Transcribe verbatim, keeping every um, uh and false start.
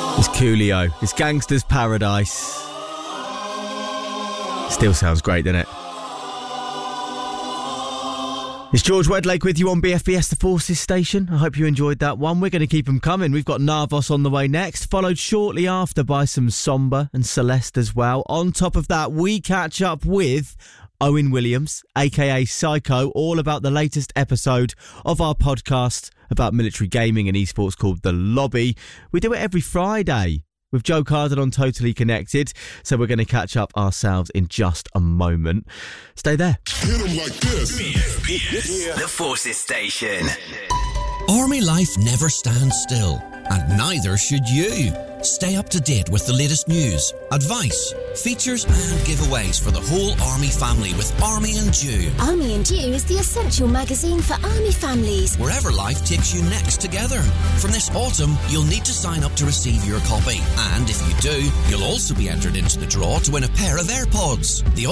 It's Coolio. It's Gangster's Paradise. Still sounds great, doesn't it? It's George Wedlake with you on B F B S The Forces station. I hope you enjoyed that one. We're going to keep them coming. We've got Narvos on the way next, followed shortly after by some Somber and Celeste as well. On top of that, we catch up with Owen Williams, aka Psycho, all about the latest episode of our podcast about military gaming and esports called The Lobby. We do it every Friday with Joe Carden on Totally Connected, so we're going to catch up ourselves in just a moment. Stay there. Hit 'em like this. B F B S, The Forces station. Army life never stands still, and neither should you. Stay up to date with the latest news, advice, features and giveaways for the whole Army family with Army and Dew. Army and Dew is the essential magazine for Army families. Wherever life takes you next together. From this autumn, you'll need to sign up to receive your copy. And if you do, you'll also be entered into the draw to win a pair of AirPods. The